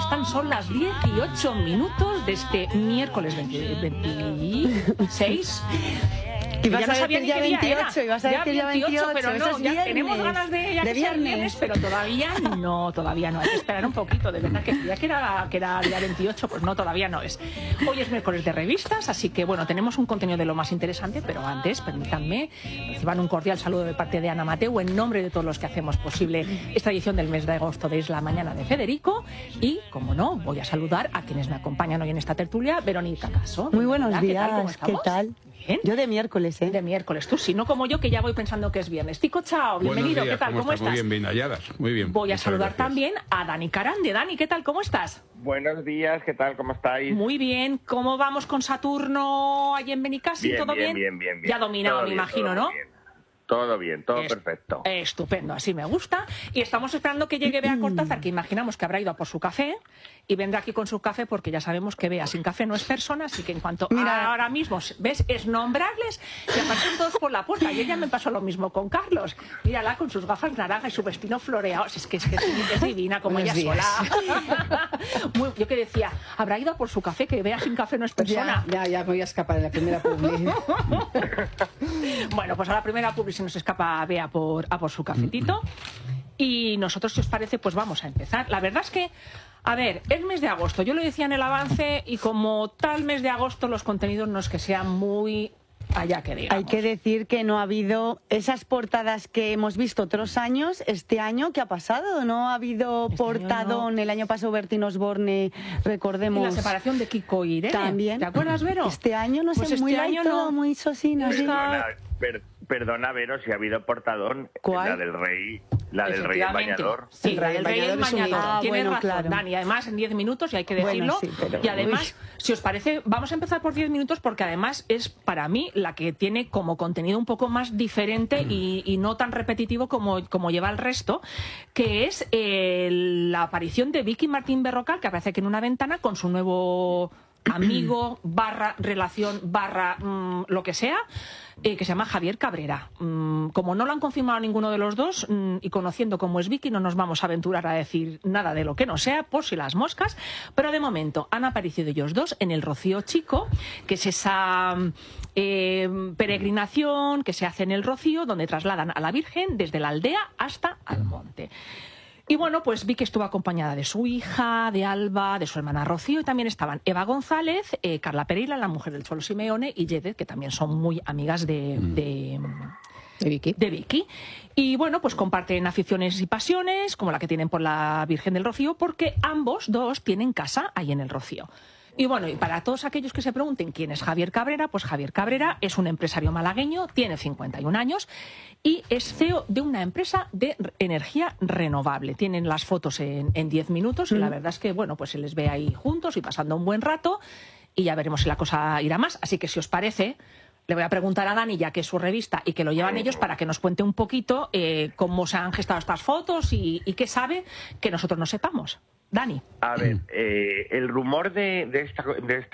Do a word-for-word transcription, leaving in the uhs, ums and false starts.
están, son las dieciocho minutos de este miércoles veintiséis. Y vas ya a no ver que ya veintiocho, y vas a ver que ya veintiocho, pero no, es ya tenemos ganas de, ya de que sea viernes. viernes, pero todavía no, todavía no, hay que esperar un poquito, de verdad que ya que era, que era día veintiocho, pues no, todavía no es. Hoy es miércoles de revistas, así que bueno, tenemos un contenido de lo más interesante, pero antes, permítanme, reciban un cordial saludo de parte de Ana Mateu, en nombre de todos los que hacemos posible esta edición del mes de agosto de Es la Mañana de Federico, y, como no, voy a saludar a quienes me acompañan hoy en esta tertulia. Verónica Caso. Muy buenos días, ¿qué tal? ¿Cómo estamos? ¿Qué tal? Bien. Yo de miércoles, ¿eh? De miércoles, tú sí, no como yo, que ya voy pensando que es viernes. Tico, chao, bienvenido, días, ¿qué tal? ¿Cómo, ¿Cómo estás? Muy bien, bien halladas, muy bien. Voy a Muchas saludar gracias. también a Dani Carande. Dani, ¿qué tal? ¿Cómo estás? Buenos días, ¿qué tal? ¿Cómo estáis? Muy bien. ¿Cómo vamos con Saturno allí en Benicassim? Bien, ¿Todo bien? bien, bien, bien. Ya dominado, Todo me bien, imagino, todo ¿no? Bien. Todo bien, todo Es- perfecto. Estupendo, así me gusta. Y estamos esperando que llegue Bea Cortázar, que imaginamos que habrá ido a por su café, y vendrá aquí con su café, porque ya sabemos que Bea sin café no es persona, así que en cuanto Mira. ahora mismo, ¿ves? Es nombrarles y aparecen todos por la puerta. Y ella me pasó lo mismo con Carlos. Mírala con sus gafas naranjas y su vestido floreado. Es que es, que es, es divina, como Buenos ella días. sola. Muy- yo que decía, habrá ido a por su café, que Bea sin café no es persona. Ya, ya, ya me voy a escapar en la primera publi. Bueno, pues a la primera publi se nos escapa Bea por, a por su cafetito. Y nosotros, si os parece, pues vamos a empezar. La verdad es que, a ver, es mes de agosto. Yo lo decía en el avance, y como tal mes de agosto los contenidos no es que sean muy allá que digamos. Hay que decir que no ha habido esas portadas que hemos visto otros años. Este año, ¿qué ha pasado? ¿No ha habido Este año portadón? El año pasado Bertín Osborne, Y recordemos... la separación de Kiko y Irene. También. ¿Te acuerdas, Vero? Este año, no sé, Pues este muy light año todo, no. muy sosina, sí. Perdona, per- perdona, Vero, si ha habido portadón. ¿Cuál? La del rey, la del rey el Efectivamente. bañador. Sí, El la rey del rey bañador el es un bañador. hito. Ah, Tienes bueno, razón, claro. Dani. Además, en diez minutos, y hay que decirlo. Bueno, sí, pero- Y además, Uy. si os parece, vamos a empezar por diez minutos, porque además es para mí la que tiene como contenido un poco más diferente y, y no tan repetitivo como, como lleva el resto, que es eh, la aparición de Vicky Martín Berrocal, que aparece aquí en una ventana con su nuevo amigo, barra, relación, barra, mm, lo que sea, eh, que se llama Javier Cabrera. Mm, como no lo han confirmado ninguno de los dos, mm, y conociendo cómo es Vicky, no nos vamos a aventurar a decir nada de lo que no sea, por si las moscas, pero de momento han aparecido ellos dos en el Rocío Chico, que es esa eh, peregrinación que se hace en el Rocío, donde trasladan a la Virgen desde la aldea hasta al monte. Y bueno, pues vi que estuvo acompañada de su hija, de Alba, de su hermana Rocío, y también estaban Eva González, eh, Carla Pereira, la mujer del Cholo Simeone, y Yedet, que también son muy amigas de, de, De Vicky. de Vicky. Y bueno, pues comparten aficiones y pasiones, como la que tienen por la Virgen del Rocío, porque ambos dos tienen casa ahí en el Rocío. Y bueno, y para todos aquellos que se pregunten quién es Javier Cabrera, pues Javier Cabrera es un empresario malagueño, tiene cincuenta y un años y es C E O de una empresa de re- energía renovable. Tienen las fotos en, en diez minutos y la verdad es que, bueno, pues se les ve ahí juntos y pasando un buen rato, y ya veremos si la cosa irá más. Así que, si os parece, le voy a preguntar a Dani, ya que es su revista y que lo llevan ellos, para que nos cuente un poquito eh, cómo se han gestado estas fotos y, y qué sabe que nosotros no sepamos. Dani. A ver, eh, el rumor de, de esta, de esta